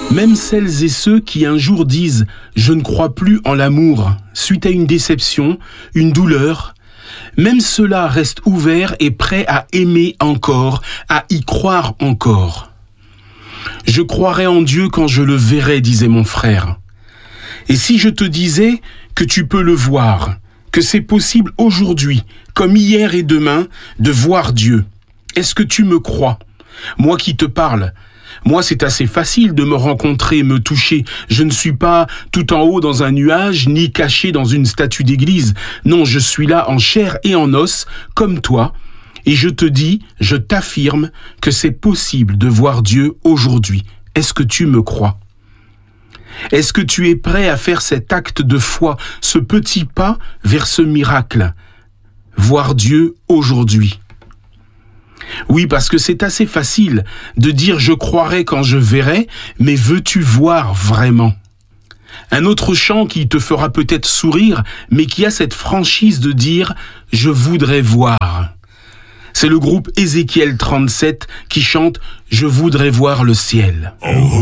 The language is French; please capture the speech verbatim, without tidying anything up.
Même celles et ceux qui un jour disent « je ne crois plus en l'amour » suite à une déception, une douleur, même ceux-là restent ouverts et prêts à aimer encore, à y croire encore. « Je croirai en Dieu quand je le verrai » disait mon frère. Et si je te disais que tu peux le voir, que c'est possible aujourd'hui, comme hier et demain, de voir Dieu, est-ce que tu me crois ? Moi qui te parle, moi c'est assez facile de me rencontrer, me toucher. Je ne suis pas tout en haut dans un nuage, ni caché dans une statue d'église. Non, je suis là en chair et en os, comme toi. Et je te dis, je t'affirme que c'est possible de voir Dieu aujourd'hui. Est-ce que tu me crois ? Est-ce que tu es prêt à faire cet acte de foi, ce petit pas vers ce miracle ? Voir Dieu aujourd'hui. Oui, parce que c'est assez facile de dire « je croirai quand je verrai », mais veux-tu voir vraiment ? Un autre chant qui te fera peut-être sourire, mais qui a cette franchise de dire « je voudrais voir ». C'est le groupe Ézéchiel trente-sept qui chante « je voudrais voir le ciel ».